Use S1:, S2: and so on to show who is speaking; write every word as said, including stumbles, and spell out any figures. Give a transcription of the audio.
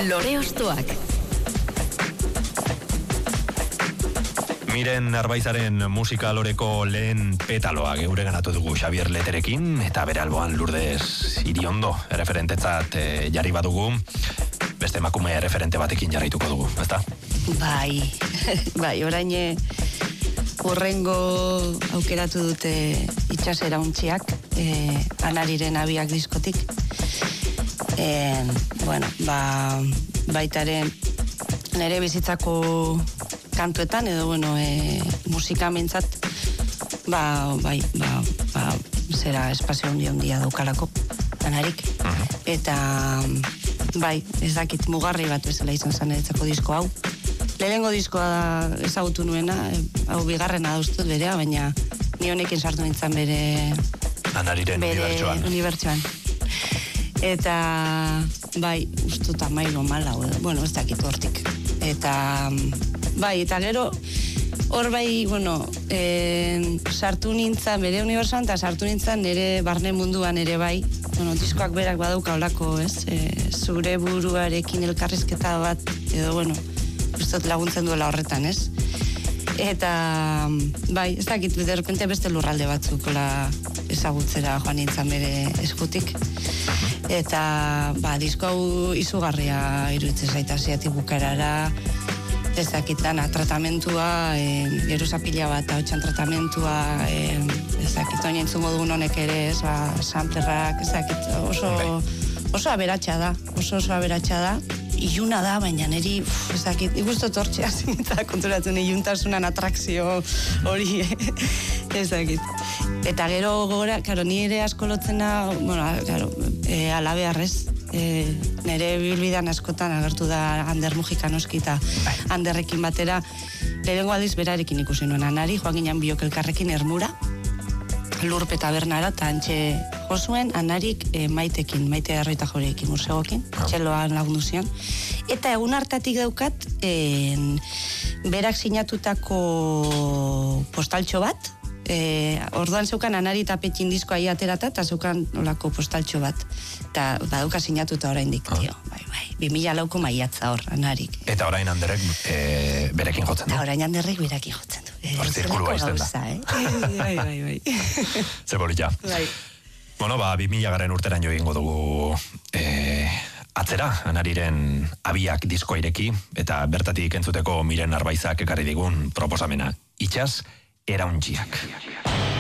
S1: Lore Ostoak.
S2: Miren Arbaizaren musika loreko lehen petaloa geure ganatu dugu Xabier Leterekin, eta bere alboan Lourdes Iriondo erreferentetzat e, jarri badugu, beste emakume erreferente batekin jarraituko dugu, ezta?
S3: Bai, bai, orain horrengo aukeratu dute itxasera untxiak, e, Anariren abiak diskotik. E, bueno, ba, baitaren nire bizitzako kantuetan, edo, bueno, e, musika mentzat, ba, bai, ba, ba, zera espazio handi handia daukalako, Anarik. Uh-huh. Eta, bai, ez dakit mugarri bat bezala izan zen eretzako disko hau. Lehenengo diskoa da ezagutu nuena, hau bigarrena dauztut berea, baina ni honekin sartu nintzen bere...
S2: Anariren
S3: bere
S2: unibertsuan.
S3: unibertsuan. Eta, bai, ustut amailo mala, bueno, ez dakit hortik. Eta, bai, eta gero, hor bai, bueno, e, sartu nintzen bere unibertsuan, eta sartu nintzen nire barne munduan ere bai, bueno, diskoak berak badauka olako, ez, e, zure buruarekin elkarrizketa bat, edo, bueno, ustot laguntzen duela horretan, ez? Eta, bai, ez dakit, de repente beste lurralde batzuk la ezagutzera joan nintzen bere eskutik. Eta, ba, disko hau izugarria iruditzen zaita hasieratik bukaerara, ez dakit dana, tratamentua, e, geruza pila bat, hautsan tratamentua, e, ez dakit, oin entzungo dugun honek ere, ez, ba, samplerrak, ez dakit, oso, oso aberatsa da, oso oso aberatsa da, iluna da, baina niri, uf, ez dakit, ikustu tortxea zinita konturatzen iluntasunan atrakzio hori, ez dakit. Eta gero gora, karo, nire asko lotzena, bueno, karo, e, alabearrez, e, nire bilbidan askotan agertu da Ander Mujika noski eta Anderrekin batera, lehenengo aldiz berarekin ikusi nuen Anari, joan ginen biok elkarrekin Ermura, Lurpe tabernara, eta antxe josuen Anarik e, Maitekin, Maite Arroita Jorekin, ursegokin, txeloan lagundu zion. Eta egun hartatik daukat, e, berak sinatutako postaltxo bat, e, orduan zeukan Anari tapetxin diskoa ia aterata, eta zeukan olako postaltxo bat. Eta badauka sinatuta oraindik, ah. Tio, bai, bai, bi mila lauko maiatza hor, Anarik.
S2: Eta orain Anderrek e, berekin jotzen du?
S3: Eta orain Anderrek berekin jotzen du.
S2: Hor zirkulua izten da.
S3: Eh? Bai, bai, bai.
S2: Ze bolita.
S3: Bai.
S2: Bueno, ba, bi mila garen urteran jo egingo dugu e, atzera, Anariren abiak disko ireki, eta bertatik entzuteko Miren Arbaizak ekarri digun proposamena. Itxas, erauntziak.